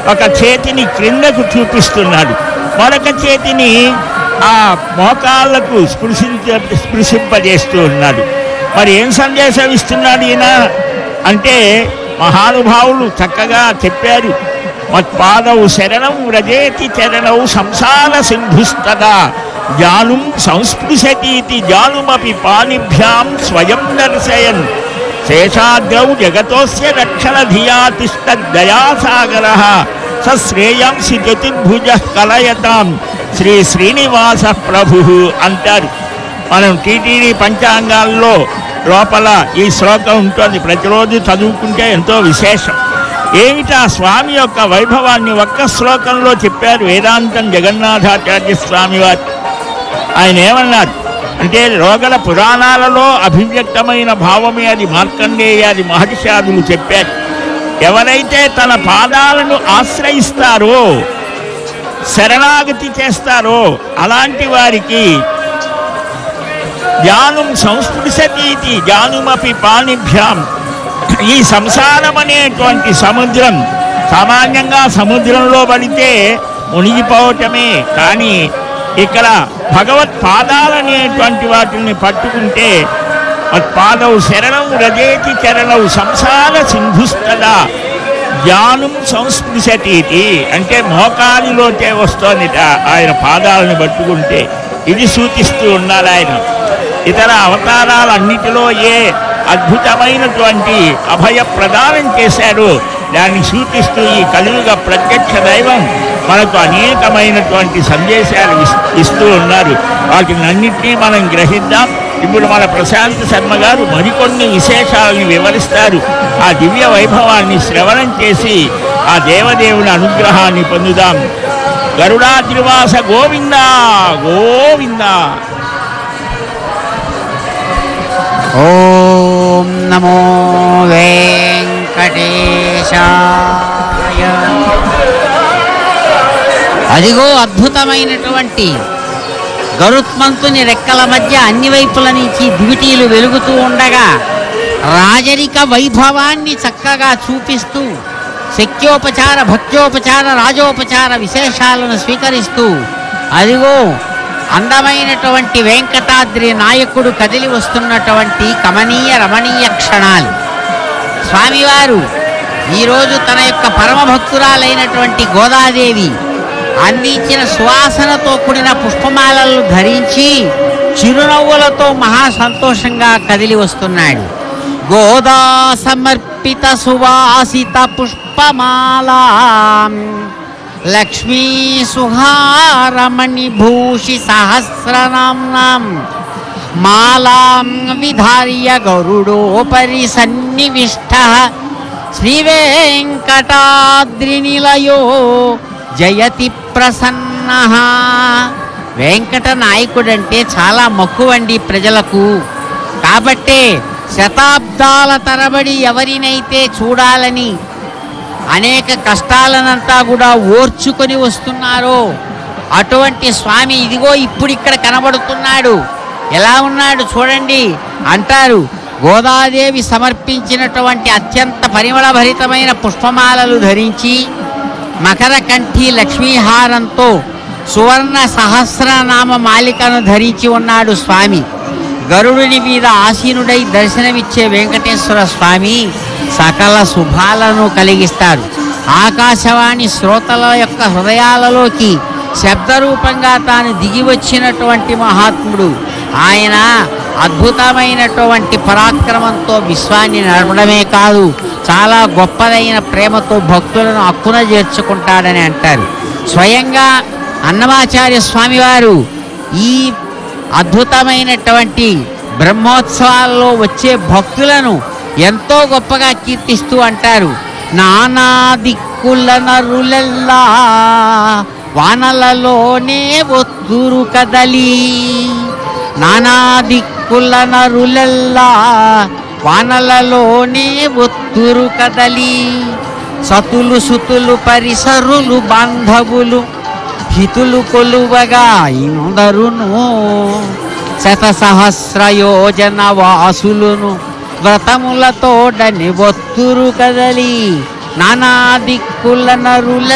ఒక చేతిని క్రిందకు చూపిస్తున్నాడు, మరొక చేతిని ఆ మోకాళ్లకు స్పృశింపజేస్తూ ఉన్నాడు. మరి ఏం సందేశం ఇస్తున్నాడు ఈయన అంటే, మహానుభావులు చక్కగా చెప్పారు. మత్పాదౌ శరణం వ్రజేతి చరణౌ సంసార సింధుస్తదా జానుం సంస్పృశతీతి జానుమపి పాణిభ్యాం స్వయం దర్శయన్ శేషాద్రౌ జగతోస్య రక్షణ ధియా తిష్టదయాసాగరః సశ్రేయాంసి చతుర్భుజః కలయతాం శ్రీ శ్రీనివాస ప్రభు అంటారు. మనం టీటీడీ పంచాంగాల్లో లోపల ఈ శ్లోకం ఉంటుంది, ప్రతిరోజు చదువుకుంటే ఎంతో విశేషం. ఏమిటా స్వామి యొక్క వైభవాన్ని ఒక్క శ్లోకంలో చెప్పారు వేదాంతం జగన్నాథాచార్య స్వామి వారు. ఆయన ఏమన్నారు అంటే, రోగల పురాణాలలో అభివ్యక్తమైన భావమే అది. మార్కండేయాది మహర్షాదులు చెప్పారు, ఎవరైతే తన పాదాలను ఆశ్రయిస్తారో, శరణాగతి చేస్తారో అలాంటి వారికి జానుం సంస్పృశతీతి జానుమపి పాణిభ్యాం, ఈ సంసారం అనేటువంటి సముద్రం, సామాన్యంగా సముద్రంలో పడితే మునిగిపోవటమే, కానీ ఇక్కడ భగవత్ పాదాలనేటువంటి వాటిని పట్టుకుంటే మత్పాదౌ శరణం రజేతి చరణౌ సంసార సింధుస్తదా జానుం సంస్పృశతీతి అంటే మోకాలిలోకే వస్తోందిట ఆయన పాదాలను పట్టుకుంటే. ఇది సూచిస్తూ ఉన్నారు ఆయన. ఇతర అవతారాలన్నిటిలో ఏ అద్భుతమైనటువంటి అభయ ప్రదానం చేశారు దాన్ని సూచిస్తూ ఈ కలియుగ ప్రత్యక్ష దైవం మనకు అనేకమైనటువంటి సందేశాలు ఇస్తూ ఉన్నారు. వాటిని అన్నింటినీ మనం గ్రహిద్దాం. ఇప్పుడు మన ప్రశాంత్ శర్మ గారు మరికొన్ని విశేషాలను వివరిస్తారు. ఆ దివ్య వైభవాన్ని శ్రవణం చేసి ఆ దేవదేవుని అనుగ్రహాన్ని పొందుదాం. గరుడాద్రివాస గోవింద గోవింద. ఓం నమో వెంకటేశాయ. అదిగో అద్భుతమైనటువంటి గరుత్మంతుని రెక్కల మధ్య అన్ని వైపుల నుంచి దివిటీలు వెలుగుతూ ఉండగా రాజరిక వైభవాన్ని చక్కగా చూపిస్తూ శక్యోపచార భక్త్యోపచార రాజోపచార విశేషాలను స్వీకరిస్తూ అదిగో అందమైనటువంటి వెంకటాద్రి నాయకుడు కదిలి వస్తున్నటువంటి కమనీయ రమణీయ క్షణాలు. స్వామివారు ఈరోజు తన యొక్క పరమభక్తురాలైనటువంటి గోదాదేవి అందించిన సువాసనతో కూడిన పుష్పమాలలు ధరించి చిరునవ్వులతో మహా సంతోషంగా కదిలి వస్తున్నాడు. గోదా సమర్పిత సువాసిత పుష్పమాలా లక్ష్మీ సుహారమణి భూషి సహస్రనామ్నాం మాలాం విధార్య గరుడోపరి సన్నివిష్టః శ్రీవేంకటాద్రినిలయో జయతి ప్రసన్నః. వెంకట నాయకుడంటే చాలా మక్కువండి ప్రజలకు. కాబట్టే శతాబ్దాల తరబడి ఎవరినైతే చూడాలని అనేక కష్టాలనంతా కూడా ఓర్చుకొని వస్తున్నారో అటువంటి స్వామి ఇదిగో ఇప్పుడు ఇక్కడ కనబడుతున్నాడు. ఎలా ఉన్నాడు చూడండి అంటారు. గోదాదేవి సమర్పించినటువంటి అత్యంత పరిమళభరితమైన పుష్పమాలలు ధరించి మకర కంఠి లక్ష్మీహారంతో సువర్ణ సహస్రనామ మాలికను ధరించి ఉన్నాడు స్వామి. గరుడుని మీద ఆసీనుడై దర్శనమిచ్చే వెంకటేశ్వర స్వామి సకల శుభాలను కలిగిస్తారు. ఆకాశవాణి శ్రోతల యొక్క హృదయాలలోకి శబ్దరూపంగా తాను దిగి వచ్చినటువంటి మహాత్ముడు ఆయన. అద్భుతమైనటువంటి పరాక్రమంతో విశ్వాన్ని నడపడమే కాదు, చాలా గొప్పదైన ప్రేమతో భక్తులను అక్కున చేర్చుకుంటాడని అంటారు. స్వయంగా అన్నమాచార్య స్వామివారు ఈ అద్భుతమైనటువంటి బ్రహ్మోత్సవాల్లో వచ్చే భక్తులను ఎంతో గొప్పగా కీర్తిస్తూ అంటారు. నానా దిక్కుల నరులెల్లా వానలలోనే ఒత్తురు కదలి, నానా దిక్కుల నరులెల్లా వానలలోనే ఒత్తురు కదలి, సతులు సుతులు పరిసరులు బాంధవులు హితులు కొలువగా ఇందరును, శతసహస్ర యోజన వాసులును వ్రతములతోడని ఒత్తురు కదలి, నానా దిక్కుల నరుల